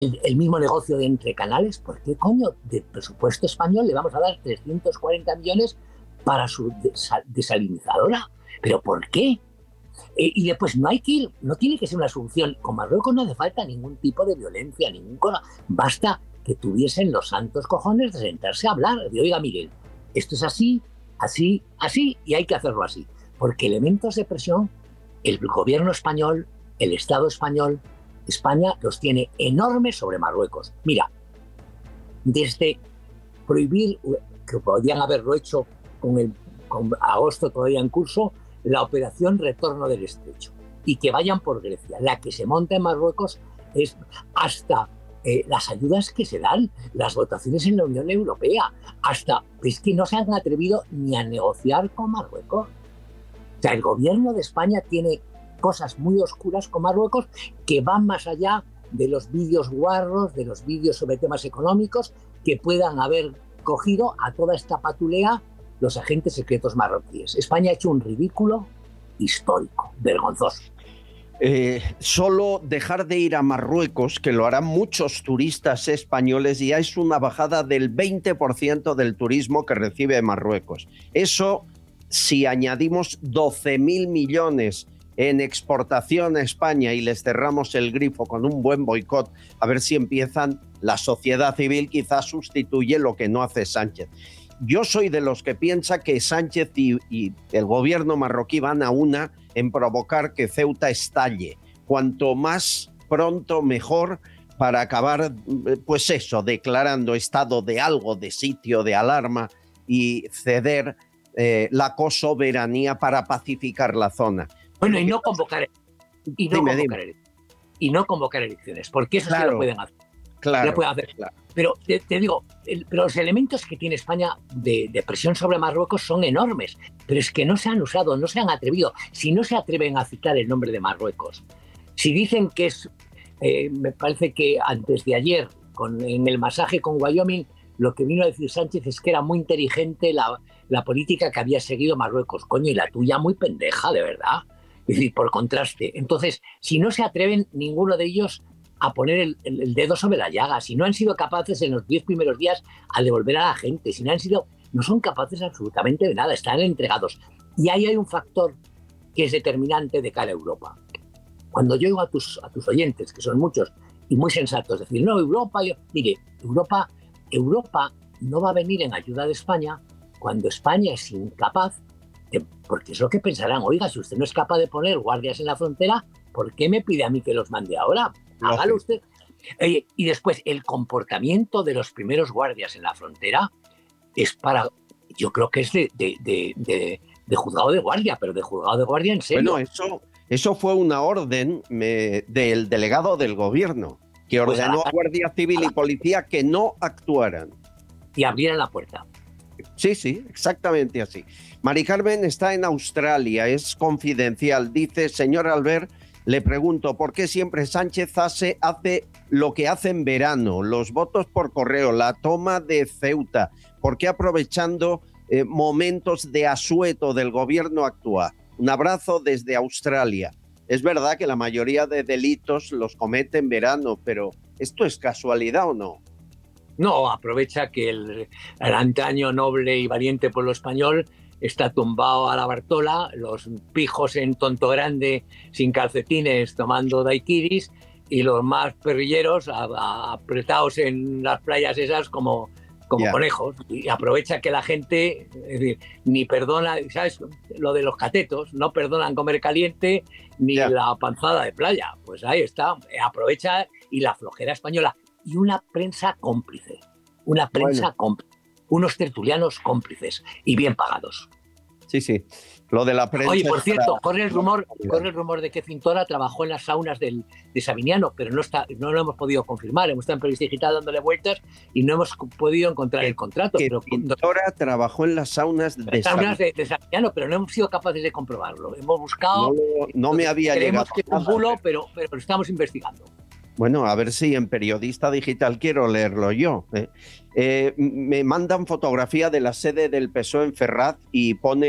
el mismo negocio de entre canales. ¿Por qué coño del presupuesto español le vamos a dar 340 millones para su desalinizadora? ¿Pero por qué? Y después no tiene que ser una solución. Con Marruecos no hace falta ningún tipo de violencia, basta que tuviesen los santos cojones de sentarse a hablar. De, oiga, Miguel, esto es así, así, así, y hay que hacerlo así. Porque elementos de presión, el gobierno español, el Estado español, España los tiene enormes sobre Marruecos. Mira, desde prohibir, que podían haberlo hecho con agosto todavía en curso, la operación Retorno del Estrecho, y que vayan por Grecia. La que se monta en Marruecos es hasta las ayudas que se dan, las votaciones en la Unión Europea, hasta es que no se han atrevido ni a negociar con Marruecos. O sea, el gobierno de España tiene cosas muy oscuras con Marruecos que van más allá de los vídeos guarros, de los vídeos sobre temas económicos que puedan haber cogido a toda esta patulea los agentes secretos marroquíes. España ha hecho un ridículo histórico, vergonzoso. Solo dejar de ir a Marruecos, que lo harán muchos turistas españoles, ya es una bajada del 20% del turismo que recibe Marruecos. Eso, si añadimos 12.000 millones en exportación a España y les cerramos el grifo con un buen boicot, a ver si empiezan, la sociedad civil quizás sustituye lo que no hace Sánchez. Yo soy de los que piensa que Sánchez y el gobierno marroquí van a una en provocar que Ceuta estalle. Cuanto más pronto, mejor, para acabar, pues eso, declarando estado de algo, de sitio de alarma y ceder la cosoberanía para pacificar la zona. Bueno, y no convocar elecciones, porque eso claro, sí lo pueden hacer. Claro, lo pueden hacer. Claro. Pero te digo, pero los elementos que tiene España de presión sobre Marruecos son enormes, pero es que no se han usado, no se han atrevido. Si no se atreven a citar el nombre de Marruecos, si dicen que es, me parece que antes de ayer, en el masaje con Wyoming, lo que vino a decir Sánchez es que era muy inteligente la política que había seguido Marruecos. Coño, y la tuya muy pendeja, de verdad. Es decir, por contraste. Entonces, si no se atreven ninguno de ellos a poner el dedo sobre la llaga, si no han sido capaces en los 10 primeros días a devolver a la gente, si no son capaces absolutamente de nada, están entregados. Y ahí hay un factor que es determinante de cara a Europa. Cuando yo oigo a tus oyentes, que son muchos y muy sensatos, decir, no, mire, Europa no va a venir en ayuda de España cuando España es incapaz, porque es lo que pensarán, oiga, si usted no es capaz de poner guardias en la frontera, ¿por qué me pide a mí que los mande ahora? Hágalo usted. Y después, el comportamiento de los primeros guardias en la frontera es yo creo que es de juzgado de guardia, pero de juzgado de guardia en serio. Bueno, eso fue una orden del delegado del gobierno, que ordenó a Guardia Civil y Policía que no actuaran. Y abrieran la puerta. Sí, exactamente así. Mari Carmen está en Australia, es confidencial. Dice, señor Albert, le pregunto, ¿por qué siempre Sánchez hace lo que hace en verano? Los votos por correo, la toma de Ceuta. ¿Por qué aprovechando momentos de asueto del gobierno actúa? Un abrazo desde Australia. Es verdad que la mayoría de delitos los comete en verano, pero ¿esto es casualidad o no? No, aprovecha que el antaño noble y valiente pueblo español está tumbado a la Bartola, los pijos en Tonto Grande sin calcetines tomando daiquiris y los más perrilleros apretados en las playas esas como conejos. Y aprovecha que la gente ni perdona, ¿sabes? Lo de los catetos, no perdonan comer caliente ni la panzada de playa. Pues ahí está, aprovecha, y la flojera española. Y una prensa cómplice, cómplice, unos tertulianos cómplices y bien pagados. Sí, lo de la prensa... Oye, por cierto, corre el rumor de que Cintora trabajó en las saunas de Savignano, pero no lo hemos podido confirmar. Hemos estado en Periodista Digital dándole vueltas y no hemos podido encontrar el contrato. Pero Cintora trabajó en las saunas de Savignano, pero no hemos sido capaces de comprobarlo. Hemos buscado... No me había llegado. Que es un bulo, pero estamos investigando. Bueno, a ver si en Periodista Digital quiero leerlo yo. Me mandan fotografía de la sede del PSOE en Ferraz y pone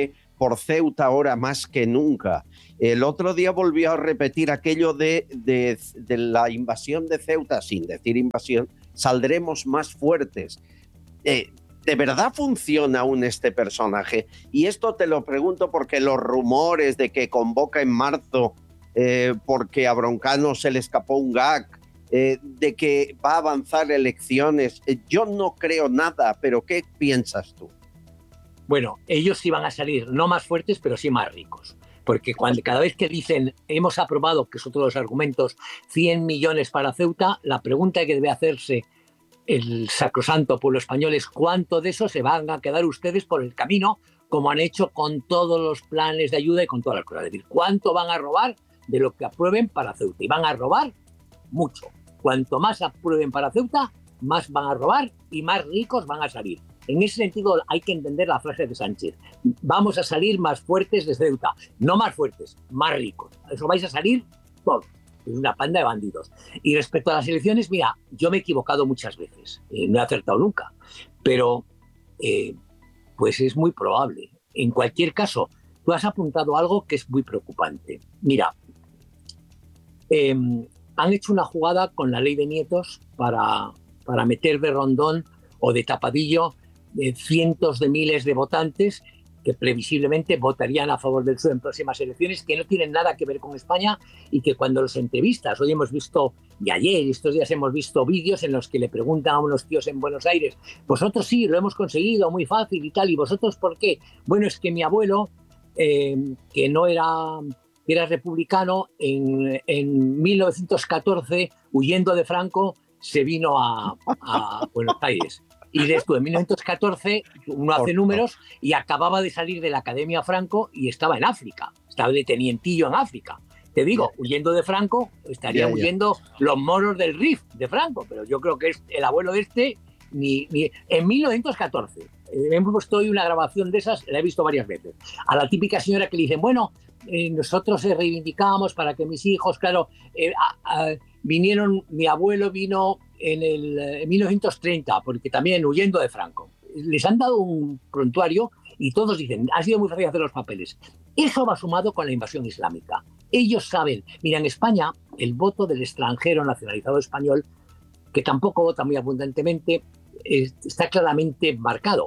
por Ceuta ahora más que nunca. El otro día volvió a repetir aquello de la invasión de Ceuta, sin decir invasión, saldremos más fuertes. ¿De verdad funciona aún este personaje? Y esto te lo pregunto porque los rumores de que convoca en marzo porque a Broncano se le escapó un gag, de que va a avanzar elecciones, yo no creo nada, pero ¿qué piensas tú? Bueno, ellos sí van a salir, no más fuertes, pero sí más ricos. Porque cada vez que dicen hemos aprobado, que es otro de los argumentos, 100 millones para Ceuta, la pregunta que debe hacerse el sacrosanto pueblo español es cuánto de eso se van a quedar ustedes por el camino, como han hecho con todos los planes de ayuda y con todas las cosas. Es decir, cuánto van a robar de lo que aprueben para Ceuta. Y van a robar mucho. Cuanto más aprueben para Ceuta, más van a robar y más ricos van a salir. En ese sentido hay que entender la frase de Sánchez. Vamos a salir más fuertes de Ceuta. No más fuertes, más ricos. Eso vais a salir todos. Es una panda de bandidos. Y respecto a las elecciones, mira, yo me he equivocado muchas veces. No he acertado nunca. Pero pues es muy probable. En cualquier caso, tú has apuntado algo que es muy preocupante. Mira, han hecho una jugada con la ley de nietos para meter de rondón o de tapadillo cientos de miles de votantes que previsiblemente votarían a favor del PSOE en próximas elecciones, que no tienen nada que ver con España y que cuando los entrevistas, hoy hemos visto, y ayer, estos días hemos visto vídeos en los que le preguntan a unos tíos en Buenos Aires, vosotros sí, lo hemos conseguido, muy fácil y tal, ¿y vosotros por qué? Bueno, es que mi abuelo, que no era republicano, en 1914, huyendo de Franco, se vino a Buenos Aires. Y después, en 1914, uno hace números y acababa de salir de la Academia Franco y estaba en África. Estaba de tenientillo en África. Te digo, huyendo de Franco, estarían huyendo los moros del Rif de Franco, pero yo creo que es el abuelo de este, en 1914. Hemos puesto hoy una grabación de esas, la he visto varias veces. A la típica señora que le dicen, bueno, nosotros reivindicamos para que mis hijos, claro, vinieron, mi abuelo vino en 1930, porque también huyendo de Franco. Les han dado un prontuario y todos dicen, ha sido muy fácil hacer los papeles. Eso va sumado con la invasión islámica. Ellos saben, mira, en España el voto del extranjero nacionalizado español, que tampoco vota muy abundantemente, está claramente marcado.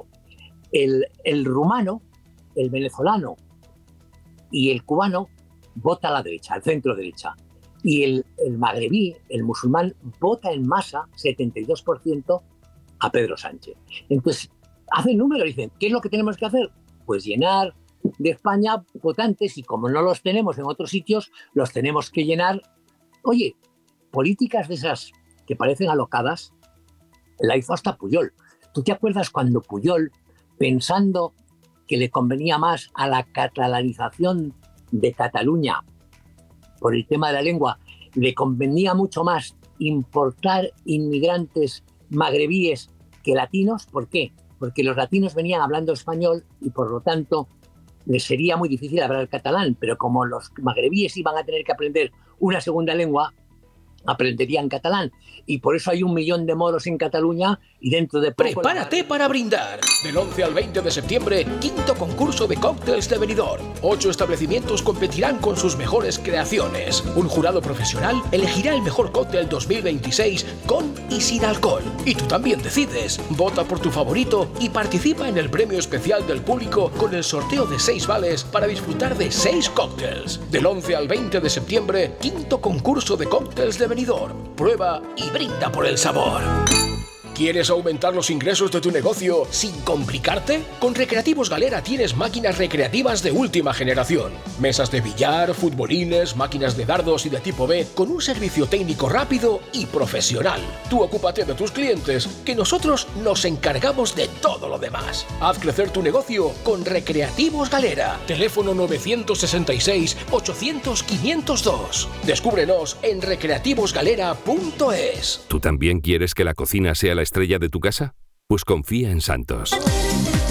El rumano, el venezolano y el cubano vota a la derecha, al centro derecha. Y el magrebí, el musulmán, vota en masa, 72%, a Pedro Sánchez. Entonces, hacen números y dicen, ¿qué es lo que tenemos que hacer? Pues llenar de España votantes, y como no los tenemos en otros sitios, los tenemos que llenar. Oye, políticas de esas que parecen alocadas, la hizo hasta Pujol. ¿Tú te acuerdas cuando Pujol, pensando que le convenía más a la catalanización de Cataluña, por el tema de la lengua, le convenía mucho más importar inmigrantes magrebíes que latinos? ¿Por qué? Porque los latinos venían hablando español y por lo tanto les sería muy difícil hablar el catalán, pero como los magrebíes iban a tener que aprender una segunda lengua, aprenderían catalán. Y por eso hay 1 millón de moros en Cataluña y dentro de poco... ¡Prepárate para brindar! Del 11 al 20 de septiembre, 5º concurso de cócteles de Benidorm. 8 establecimientos competirán con sus mejores creaciones. Un jurado profesional elegirá el mejor cóctel 2026 con y sin alcohol. Y tú también decides. Vota por tu favorito y participa en el premio especial del público con el sorteo de 6 vales para disfrutar de 6 cócteles. Del 11 al 20 de septiembre, 5º concurso de cócteles de Benidorm. Prueba y brinda por el sabor. ¿Quieres aumentar los ingresos de tu negocio sin complicarte? Con Recreativos Galera tienes máquinas recreativas de última generación. Mesas de billar, futbolines, máquinas de dardos y de tipo B, con un servicio técnico rápido y profesional. Tú ocúpate de tus clientes, que nosotros nos encargamos de todo lo demás. Haz crecer tu negocio con Recreativos Galera. Teléfono 965-800-502. Descúbrenos en recreativosgalera.es. ¿Tú también quieres que la cocina sea la estrella de tu casa? Pues confía en Santos.